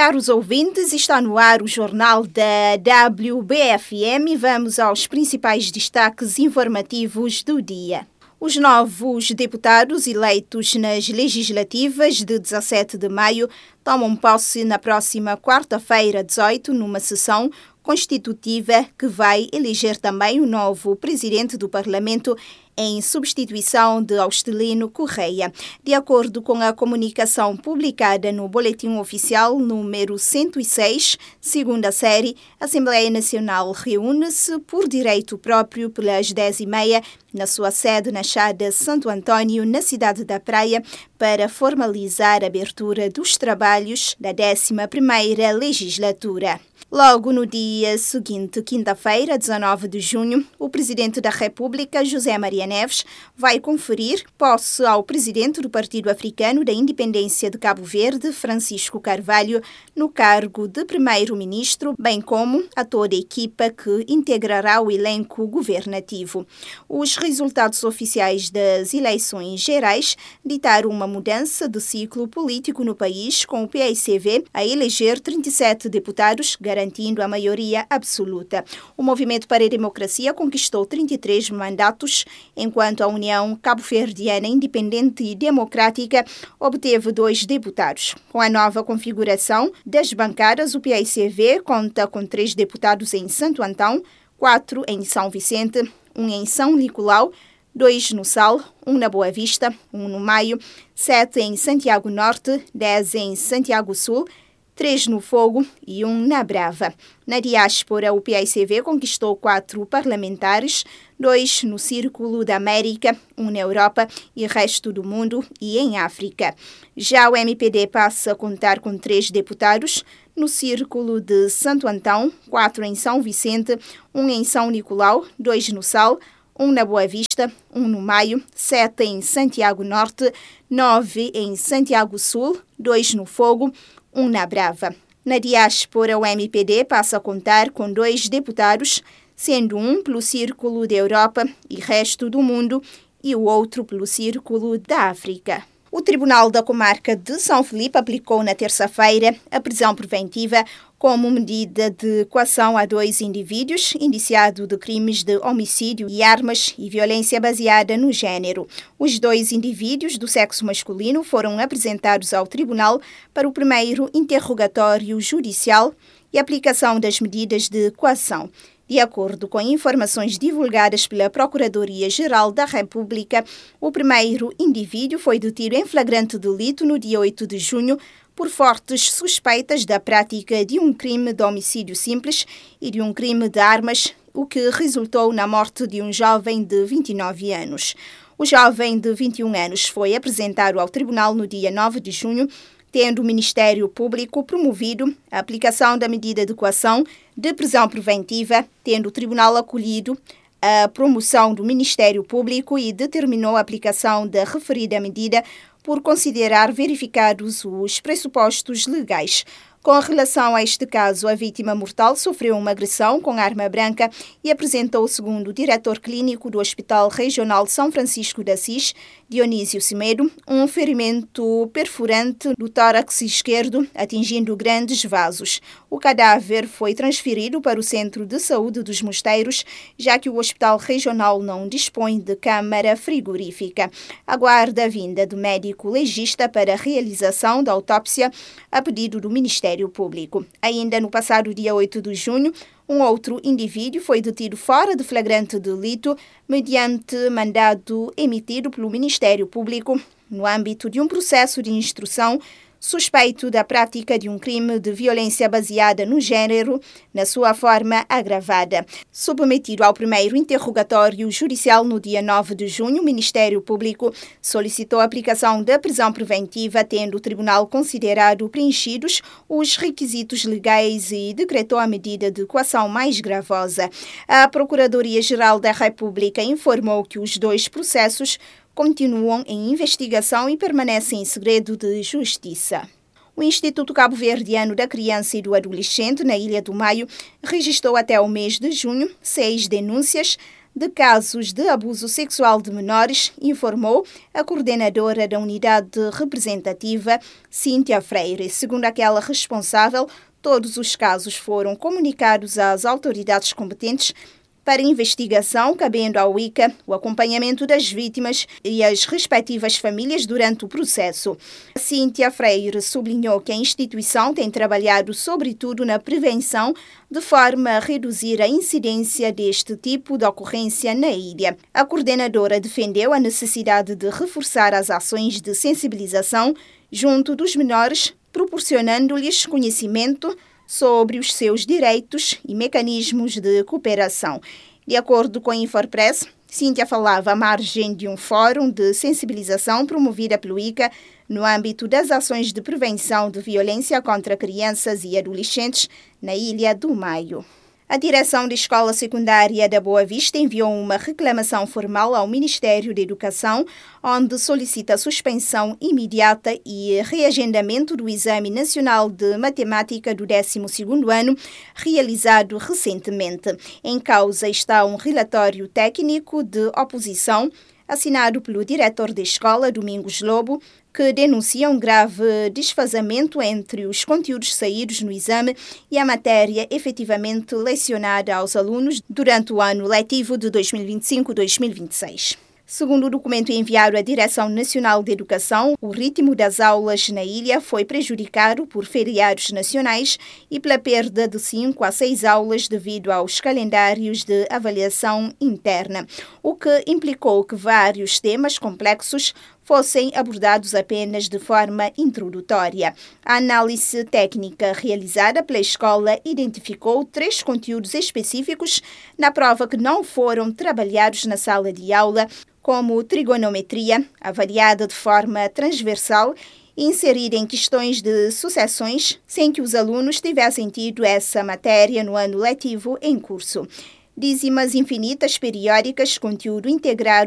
Caros ouvintes, está no ar o jornal da WBFM. Vamos aos principais destaques informativos do dia. Os novos deputados eleitos nas legislativas de 17 de maio tomam posse na próxima quarta-feira, 18, numa sessão constitutiva que vai eleger também o novo presidente do Parlamento em substituição de Austelino Correia. De acordo com a comunicação publicada no Boletim Oficial número 106, segunda série, a Assembleia Nacional reúne-se por direito próprio pelas 10h30 na sua sede na Chada Santo Antônio, na cidade da Praia, para formalizar a abertura dos trabalhos da 11ª legislatura. Logo no dia seguinte, quinta-feira, 19 de junho, o Presidente da República, José Maria Neves, vai conferir posse ao Presidente do Partido Africano da Independência de Cabo Verde, Francisco Carvalho, no cargo de Primeiro-Ministro, bem como a toda a equipa que integrará o elenco governativo. Os resultados oficiais das eleições gerais ditaram uma mudança de ciclo político no país, com o PAICV a eleger 37 deputados, garantindo a maioria absoluta. O Movimento para a Democracia conquistou 33 mandatos, enquanto a União Cabo-Verdiana Independente e Democrática obteve 2 deputados. Com a nova configuração das bancadas, o PAICV conta com 3 deputados em Santo Antão, 4 em São Vicente, 1 em São Nicolau, 2 no Sal, 1 na Boa Vista, 1 no Maio, 7 em Santiago Norte, 10 em Santiago Sul, 3 no Fogo e 1 na Brava. Na diáspora, o PAICV conquistou 4 parlamentares, 2 no Círculo da América, 1 na Europa e resto do mundo e em África. Já o MPD passa a contar com 3 deputados, no Círculo de Santo Antão, 4 em São Vicente, 1 em São Nicolau, 2 no Sal, 1 na Boa Vista, 1 no Maio, 7 em Santiago Norte, 9 em Santiago Sul, 2 no Fogo, 1 na Brava. Na diáspora, o MPD passa a contar com 2 deputados, sendo um pelo Círculo da Europa e resto do mundo e o outro pelo Círculo da África. O Tribunal da Comarca de São Filipe aplicou na terça-feira a prisão preventiva como medida de coação a 2 indivíduos indiciados de crimes de homicídio e armas e violência baseada no género. Os 2 indivíduos do sexo masculino foram apresentados ao tribunal para o primeiro interrogatório judicial e aplicação das medidas de coação. De acordo com informações divulgadas pela Procuradoria-Geral da República, o primeiro indivíduo foi detido em flagrante delito no dia 8 de junho por fortes suspeitas da prática de um crime de homicídio simples e de um crime de armas, o que resultou na morte de um jovem de 29 anos. O jovem de 21 anos foi apresentado ao tribunal no dia 9 de junho, tendo o Ministério Público promovido a aplicação da medida de coação de prisão preventiva, tendo o tribunal acolhido a promoção do Ministério Público e determinou a aplicação da referida medida por considerar verificados os pressupostos legais. Com relação a este caso, a vítima mortal sofreu uma agressão com arma branca e apresentou, segundo o diretor clínico do Hospital Regional São Francisco de Assis, Dionísio Semedo, um ferimento perfurante do tórax esquerdo, atingindo grandes vasos. O cadáver foi transferido para o Centro de Saúde dos Mosteiros, já que o Hospital Regional não dispõe de câmara frigorífica. Aguarda a vinda do médico legista para a realização da autópsia a pedido do Ministério Público. Ainda no passado dia 8 de junho, um outro indivíduo foi detido fora de flagrante delito mediante mandado emitido pelo Ministério Público no âmbito de um processo de instrução suspeito da prática de um crime de violência baseada no género, na sua forma agravada. Submetido ao primeiro interrogatório judicial no dia 9 de junho, o Ministério Público solicitou a aplicação da prisão preventiva, tendo o tribunal considerado preenchidos os requisitos legais e decretou a medida de coação mais gravosa. A Procuradoria-Geral da República informou que os 2 processos continuam em investigação e permanecem em segredo de justiça. O Instituto Cabo-Verdiano da Criança e do Adolescente, na Ilha do Maio, registrou até o mês de junho 6 denúncias de casos de abuso sexual de menores, informou a coordenadora da unidade representativa, Cíntia Freire. Segundo aquela responsável, todos os casos foram comunicados às autoridades competentes para investigação, cabendo ao ICA o acompanhamento das vítimas e as respectivas famílias durante o processo. Cíntia Freire sublinhou que a instituição tem trabalhado sobretudo na prevenção, de forma a reduzir a incidência deste tipo de ocorrência na ilha. A coordenadora defendeu a necessidade de reforçar as ações de sensibilização junto dos menores, proporcionando-lhes conhecimento sobre os seus direitos e mecanismos de cooperação. De acordo com a Infopress, Cíntia falava à margem de um fórum de sensibilização promovida pelo ICA no âmbito das ações de prevenção de violência contra crianças e adolescentes na Ilha do Maio. A direção da Escola Secundária da Boa Vista enviou uma reclamação formal ao Ministério da Educação, onde solicita a suspensão imediata e reagendamento do Exame Nacional de Matemática do 12º ano, realizado recentemente. Em causa está um relatório técnico de oposição, assinado pelo diretor da escola, Domingos Lobo, que denuncia um grave desfazamento entre os conteúdos saídos no exame e a matéria efetivamente lecionada aos alunos durante o ano letivo de 2025-2026. Segundo o documento enviado à Direção Nacional de Educação, o ritmo das aulas na ilha foi prejudicado por feriados nacionais e pela perda de 5 a 6 aulas devido aos calendários de avaliação interna, o que implicou que vários temas complexos fossem abordados apenas de forma introdutória. A análise técnica realizada pela escola identificou 3 conteúdos específicos na prova que não foram trabalhados na sala de aula, como trigonometria, avaliada de forma transversal e inserida em questões de sucessões, sem que os alunos tivessem tido essa matéria no ano letivo em curso. Dízimas infinitas periódicas, conteúdo integrado